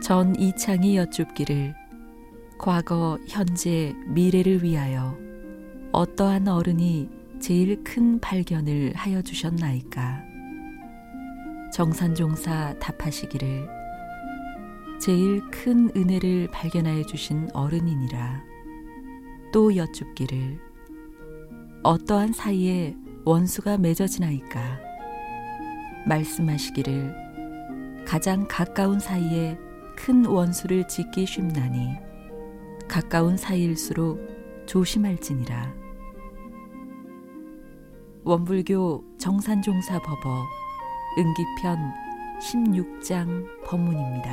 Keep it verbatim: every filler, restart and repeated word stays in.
전 이창이 여쭙기를 과거, 현재, 미래를 위하여 어떠한 어른이 제일 큰 발견을 하여 주셨나이까? 정산종사 답하시기를 제일 큰 은혜를 발견하여 주신 어른이니라. 또 여쭙기를 어떠한 사이에 원수가 맺어지나이까? 말씀하시기를 가장 가까운 사이에 큰 원수를 짓기 쉽나니 가까운 사이일수록 조심할지니라. 원불교 정산종사 법어 응기편 십육 장 법문입니다.